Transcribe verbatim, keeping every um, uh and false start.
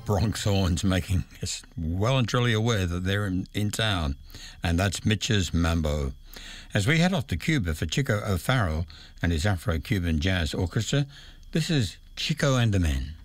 Bronx Horns making us well and truly aware that they're in, in town. And that's Mitch's Mambo. As we head off to Cuba for Chico O'Farrill and his Afro-Cuban Jazz Orchestra, this is Chico and the Men.